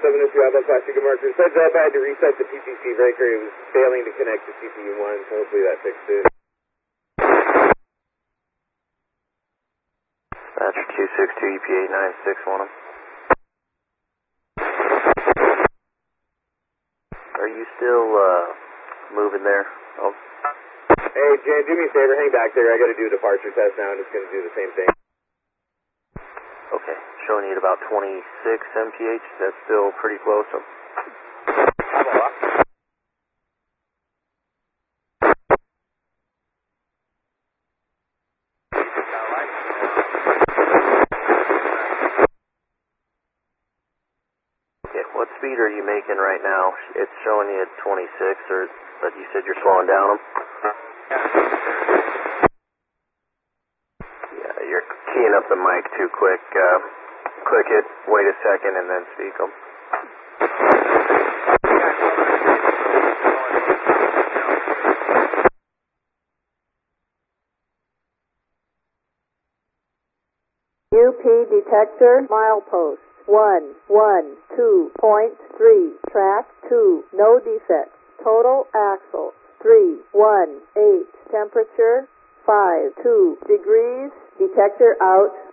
702 Alpha Plastic Markers. Heads up, I had to reset the PPC breaker. It was failing to connect to CPU1, so hopefully that fixed it. Dispatcher 262 EPA 961. Are you still moving there? Oh. Hey, Jan, do me a favor, hang back there. I got to do a departure test now, and it's going to do the same thing. Okay, showing you at about 26 MPH. That's still pretty close. Okay, what speed are you making right now? It's showing you at 26, but you said you're slowing down them? Yeah, you're keying up the mic too quick. Click it, wait a second, and then speak them. UP detector, milepost 112.3, track 2, no defects, total axle 318, temperature 52 degrees, detector out.